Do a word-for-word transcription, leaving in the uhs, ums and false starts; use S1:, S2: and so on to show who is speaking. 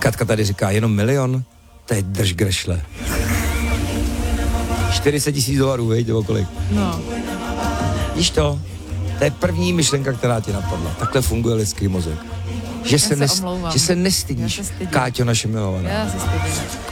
S1: Katka tady říká, jenom milion? To je drž grešle. čtyřicet tisíc dolarů, vejde o kolik?
S2: No.
S1: Víš to? To je první myšlenka, která ti napadla. Takhle funguje lidský mozek. Že, se,
S2: se,
S1: nes,
S2: omlouvám.
S1: že se nestydíš,
S2: Já se stydím.
S1: Káťo naše milovaná.
S2: Já se stydím.